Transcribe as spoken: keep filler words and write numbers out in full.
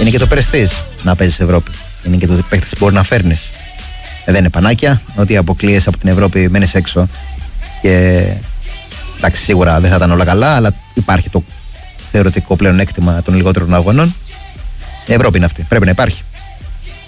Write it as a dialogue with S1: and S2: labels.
S1: Είναι και το πρεστής να παίζεις Ευρώπη. Είναι και το παίχτης που μπορεί να φέρνεις. Ε, δεν είναι πανάκια. Ότι αποκλείεσαι από την Ευρώπη, μένεις έξω. Και εντάξει, σίγουρα δεν θα ήταν όλα καλά, αλλά υπάρχει το θεωρητικό πλέον έκτημα των λιγότερων αγώνων. Η Ευρώπη είναι αυτή. Πρέπει να υπάρχει.